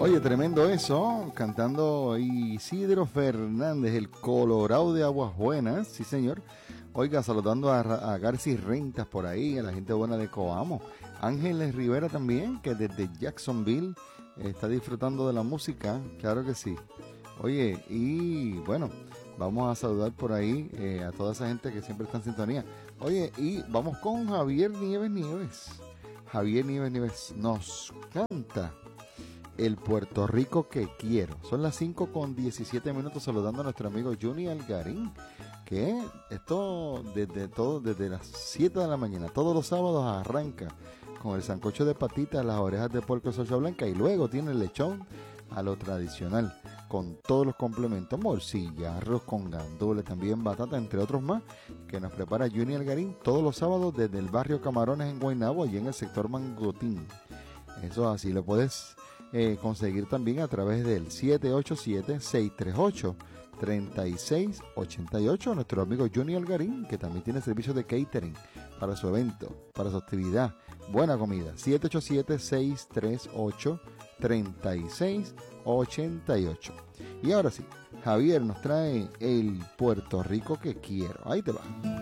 Oye, tremendo eso, cantando Isidro Fernández, el Colorado de Aguas Buenas, sí señor. Oiga, saludando a Garci Rentas por ahí, a la gente buena de Coamo. Ángeles Rivera también, que desde Jacksonville está disfrutando de la música, claro que sí. Oye, y bueno, vamos a saludar por ahí a toda esa gente que siempre está en sintonía. Oye, y vamos con Javier Nieves. Javier Nieves nos canta El Puerto Rico que quiero. Son las 5:17 saludando a nuestro amigo Juni Algarín, que esto desde las 7 de la mañana, todos los sábados arranca con el sancocho de patitas, las orejas de puerco salsa blanca y luego tiene el lechón a lo tradicional, con todos los complementos, morcilla, arroz con gandules, también batata, entre otros más, que nos prepara Juni Algarín todos los sábados desde el barrio Camarones en Guaynabo, allí en el sector Mangotín. Eso así lo puedes conseguir también a través del 787-638-3688. Nuestro amigo Juni Algarín, que también tiene servicio de catering para su evento, para su actividad. Buena comida. 787-638-3688. Y ahora sí, Javier nos trae El Puerto Rico que quiero. Ahí te va.